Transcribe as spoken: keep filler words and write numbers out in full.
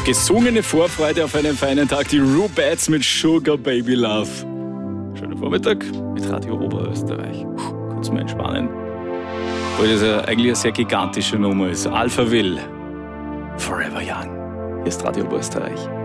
Gesungene Vorfreude auf einen feinen Tag. Die Rubettes mit Sugar Baby Love. Schönen Vormittag mit Radio Oberösterreich. Puh, kurz mal entspannen. Weil das ja eigentlich eine sehr gigantische Nummer ist. Alphaville. Forever Young. Hier ist Radio Oberösterreich.